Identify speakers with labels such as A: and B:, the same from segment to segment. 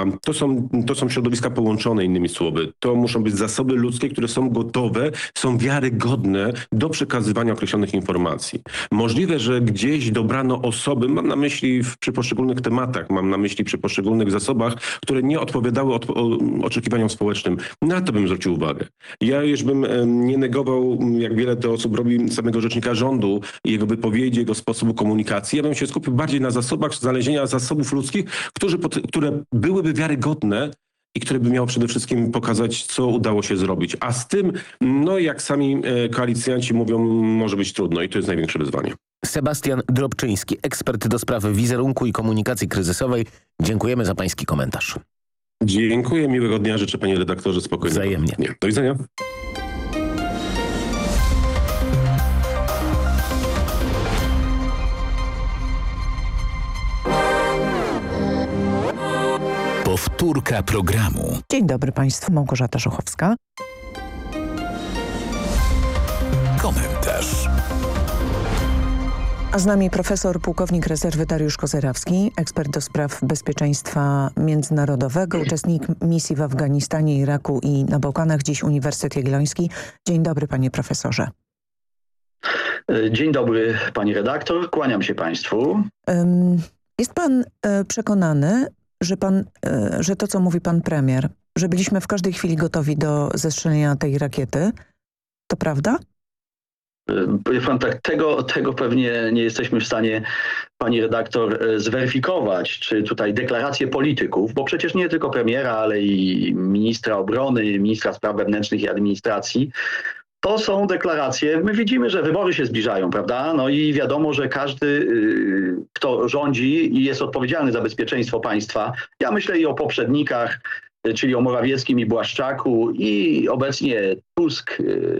A: to są środowiska połączone, innymi słowy. To muszą być zasoby ludzkie, które są gotowe, są wiarygodne do przekazywania określonych informacji. Możliwe, że gdzieś dobrano osoby, mam na myśli przy poszczególnych tematach, mam na myśli przy poszczególnych zasobach, które nie odpowiadały oczekiwaniom społecznym. Na to bym zwrócił uwagę. Ja już bym nie negował, jak wiele to osób robi, samego rzecznika rządu, jego wypowiedzi, jego sposobu komunikacji. Ja bym się skupił bardziej na zasobach, znalezienia zasobów ludzkich, które byłyby wiarygodne i które by miało przede wszystkim pokazać, co udało się zrobić. A z tym, no jak sami koalicjanci mówią, może być trudno i to jest największe wyzwanie.
B: Sebastian Drobczyński, ekspert do spraw wizerunku i komunikacji kryzysowej. Dziękujemy za pański komentarz.
A: Dziękuję, miłego dnia, życzę panie redaktorze, spokojnego
B: Wzajemnie.
A: dnia. Do widzenia.
C: Powtórka programu.
D: Dzień dobry Państwu, Małgorzata Żuchowska.
C: Komentarz.
D: A z nami profesor, pułkownik rezerwy Dariusz Kozerawski, ekspert do spraw bezpieczeństwa międzynarodowego, uczestnik misji w Afganistanie, Iraku i na Bałkanach, dziś Uniwersytet Jagielloński. Dzień dobry panie profesorze.
E: Dzień dobry pani redaktor, kłaniam się państwu.
D: Jest pan przekonany, że to, co mówi pan premier, że byliśmy w każdej chwili gotowi do zestrzelenia tej rakiety, to prawda?
E: Powiem pan tak, tego pewnie nie jesteśmy w stanie, pani redaktor, zweryfikować, czy tutaj deklaracje polityków, bo przecież nie tylko premiera, ale i ministra obrony, ministra spraw wewnętrznych i administracji, to są deklaracje, my widzimy, że wybory się zbliżają, prawda? No i wiadomo, że każdy, kto rządzi i jest odpowiedzialny za bezpieczeństwo państwa, ja myślę i o poprzednikach, czyli o Morawieckim i Błaszczaku i obecnie Tusk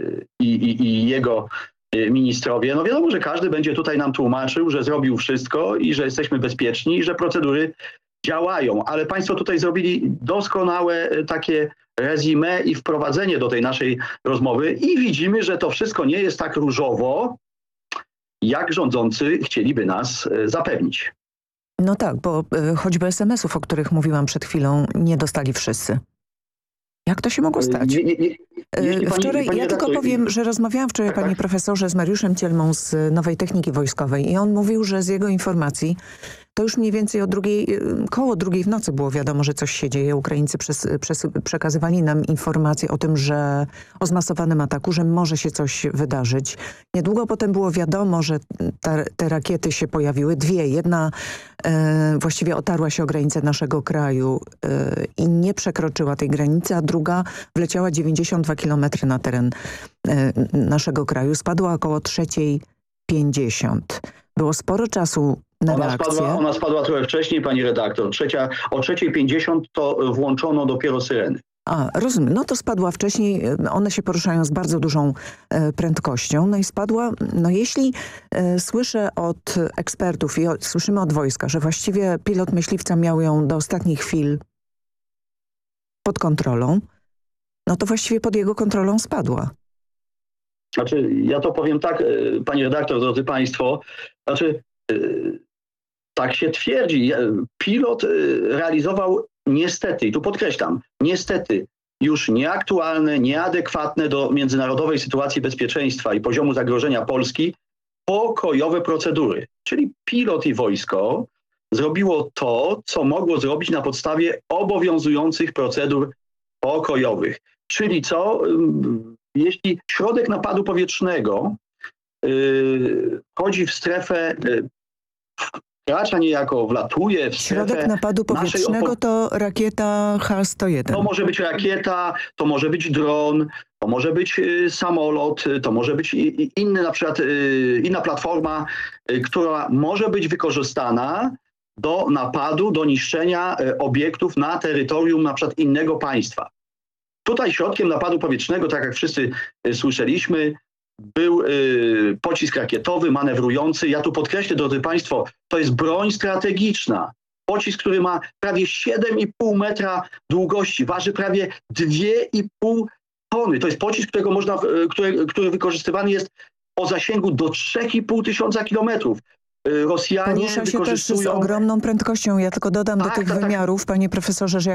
E: i jego ministrowie, no wiadomo, że każdy będzie tutaj nam tłumaczył, że zrobił wszystko i że jesteśmy bezpieczni i że procedury działają, ale państwo tutaj zrobili doskonałe takie resume i wprowadzenie do tej naszej rozmowy i widzimy, że to wszystko nie jest tak różowo, jak rządzący chcieliby nas zapewnić.
D: No tak, bo choćby SMS-ów, o których mówiłam przed chwilą, nie dostali wszyscy. Jak to się mogło stać? Wczoraj, ja tylko powiem, że rozmawiałam wczoraj, panie profesorze, z Mariuszem Cielmą z Nowej Techniki Wojskowej i on mówił, że z jego informacji to już mniej więcej koło drugiej w nocy było wiadomo, że coś się dzieje. Ukraińcy przekazywali nam informacje o tym, że o zmasowanym ataku, że może się coś wydarzyć. Niedługo potem było wiadomo, że te rakiety się pojawiły. Dwie. Jedna właściwie otarła się o granicę naszego kraju i nie przekroczyła tej granicy, a druga wleciała 92 km na teren naszego kraju. Spadła około 3:50. Było sporo czasu na reakcję.
E: Ona spadła trochę wcześniej, pani redaktor. O 3:50 to włączono dopiero syreny.
D: A, rozumiem. No to spadła wcześniej. One się poruszają z bardzo dużą prędkością. No i spadła, no jeśli słyszę od ekspertów i słyszymy od wojska, że właściwie pilot myśliwca miał ją do ostatnich chwil pod kontrolą, no to właściwie pod jego kontrolą spadła.
E: Znaczy, ja to powiem tak, pani redaktor, drodzy państwo, znaczy tak się twierdzi. Pilot realizował niestety, i tu podkreślam, niestety już nieaktualne, nieadekwatne do międzynarodowej sytuacji bezpieczeństwa i poziomu zagrożenia Polski pokojowe procedury. Czyli pilot i wojsko zrobiło to, co mogło zrobić na podstawie obowiązujących procedur pokojowych. Czyli co? Jeśli środek napadu powietrznego wchodzi w strefę, wkracza niejako, wlatuje w strefę...
D: Środek napadu powietrznego to rakieta H-101.
E: To może być rakieta, to może być dron, to może być samolot, to może być inny, na przykład inna platforma, która może być wykorzystana do napadu, do niszczenia obiektów na terytorium na przykład innego państwa. Tutaj środkiem napadu powietrznego, tak jak wszyscy słyszeliśmy, był pocisk rakietowy, manewrujący. Ja tu podkreślę, drodzy państwo, to jest broń strategiczna. Pocisk, który ma prawie 7,5 metra długości, waży prawie 2,5 tony. To jest pocisk, który wykorzystywany jest o zasięgu do 3,5 tysiąca kilometrów. Rosjanie
D: porusza się też z
E: wykorzystują...
D: ogromną prędkością. Ja tylko dodam do tych wymiarów, panie profesorze, że